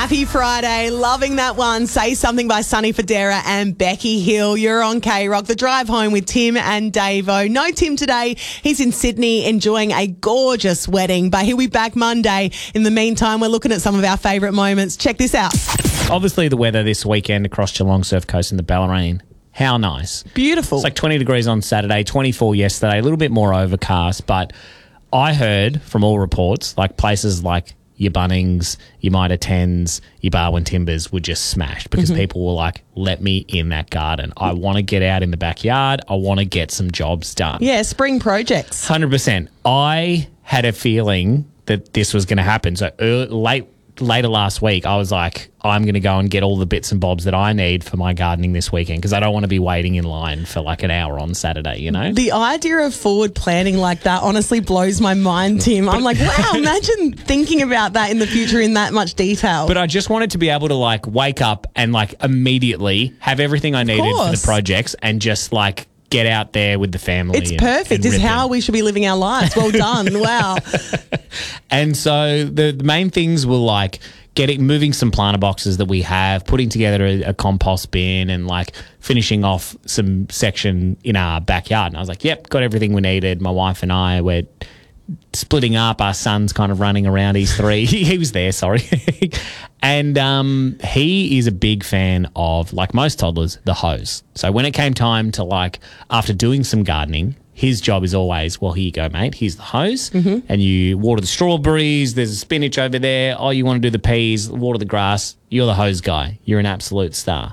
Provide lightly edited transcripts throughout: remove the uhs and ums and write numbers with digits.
Happy Friday. Loving that one. Say Something by Sonny Fodera and Becky Hill. You're on K-Rock. The drive home with Tim and Davo. No Tim today. He's in Sydney enjoying a gorgeous wedding, but he'll be back Monday. In the meantime, we're looking at some of our favourite moments. Check this out. Obviously, the weather this weekend across Geelong Surf Coast and the Bellarine. How nice. Beautiful. It's like 20 degrees on Saturday, 24 yesterday, a little bit more overcast, but I heard from all reports, like places like your Bunnings, your Mitre 10s, your Barwon Timbers were just smashed because people were like, let me in that garden. I want to get out in the backyard. I want to get some jobs done. Yeah, spring projects. 100%. I had a feeling that this was going to happen. So later last week, I was like, I'm going to go and get all the bits and bobs that I need for my gardening this weekend because I don't want to be waiting in line for like an hour on Saturday, you know? The idea of forward planning like that honestly blows my mind, Tim. I'm like, wow, imagine thinking about that in the future in that much detail. But I just wanted to be able to like wake up and like immediately have everything I needed for the projects and just like get out there with the family. It's perfect. It's how we should be living our lives. Well done. Wow. And so the main things were like moving some planter boxes that we have, putting together a compost bin and like finishing off some section in our backyard. And I was like, yep, got everything we needed. My wife and I, we're splitting up. Our son's kind of running around. He's 3. He was there, sorry. And he is a big fan of, like most toddlers, the hose. So when it came time to like, after doing some gardening, his job is always, well, here you go, mate. Here's the hose. And you water the strawberries. There's a spinach over there. Oh, you want to do the peas, water the grass. You're the hose guy. You're an absolute star.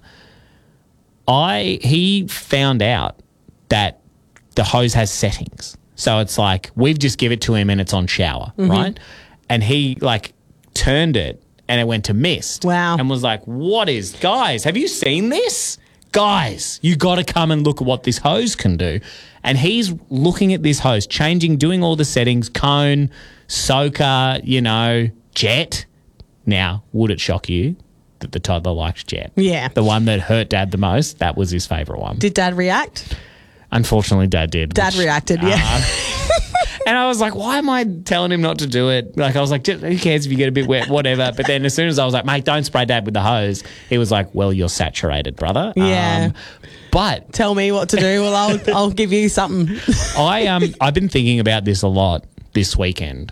He found out that the hose has settings. So it's like we've just give it to him and it's on shower, right? And he like turned it and it went to mist. Wow. And was like, guys, have you seen this? Guys, you got to come and look at what this hose can do. And he's looking at this hose, doing all the settings, cone, soaker, jet. Now, would it shock you that the toddler likes jet? Yeah. The one that hurt Dad the most, that was his favourite one. Did Dad react? Unfortunately, Dad did. Dad reacted, yeah. And I was like, why am I telling him not to do it? Like, I was like, who cares if you get a bit wet, whatever. But then as soon as I was like, mate, don't spray Dad with the hose, he was like, well, you're saturated, brother. Yeah. But tell me what to do. Well, I'll give you something. I've been thinking about this a lot this weekend.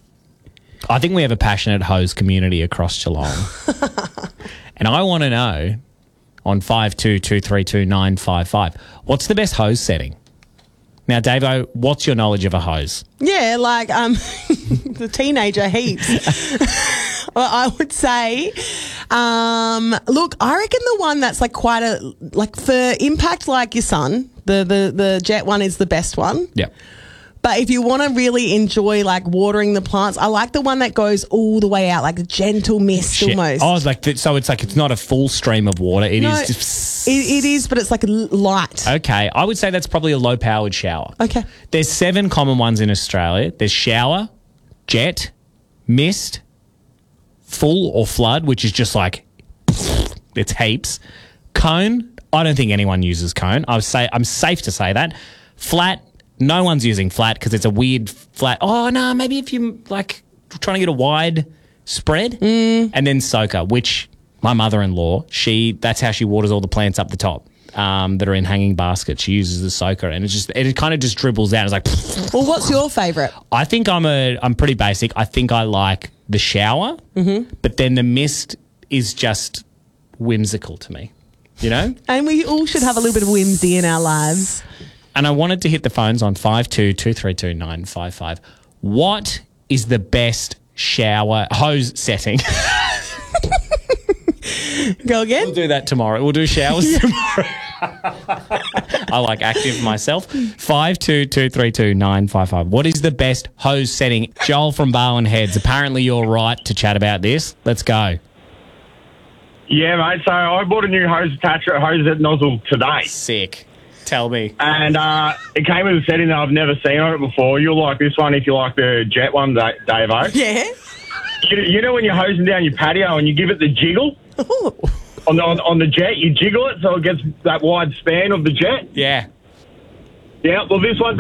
I think we have a passionate hose community across Geelong. And I want to know on 52232955, what's the best hose setting? Now, Davo, what's your knowledge of a hose? Yeah, like the teenager heaps. Well, I would say, look, I reckon the one that's like quite for impact, like your son, the jet one is the best one. Yeah. But if you want to really enjoy like watering the plants, I like the one that goes all the way out, like a gentle mist almost. Oh, so it's like it's not a full stream of water. It is, but it's like light. Okay, I would say that's probably a low-powered shower. Okay. There's 7 common ones in Australia. There's shower, jet, mist, full or flood, which is just like it's heaps. Cone, I don't think anyone uses cone. I'm safe to say that. Flat. No one's using flat because it's a weird flat. Oh, no, maybe if you're like trying to get a wide spread. And then soaker, which my mother-in-law, that's how she waters all the plants up the top that are in hanging baskets. She uses the soaker and it kind of just dribbles out. It's like... Well, what's your favourite? I think I'm pretty basic. I think I like the shower, but then the mist is just whimsical to me, you know? And we all should have a little bit of whimsy in our lives. And I wanted to hit the phones on 52232955. What is the best shower hose setting? Go again? We'll do that tomorrow. We'll do showers tomorrow. I like active myself. 52232955. What is the best hose setting? Joel from Barwon Heads. Apparently you're right to chat about this. Let's go. Yeah, mate. So I bought a new hose nozzle today. Sick. Tell me. And it came with a setting that I've never seen on it before. You'll like this one if you like the jet one, Davo. Yeah. You know when you're hosing down your patio and you give it the jiggle? On the jet, you jiggle it so it gets that wide span of the jet? Yeah. Yeah, well, this one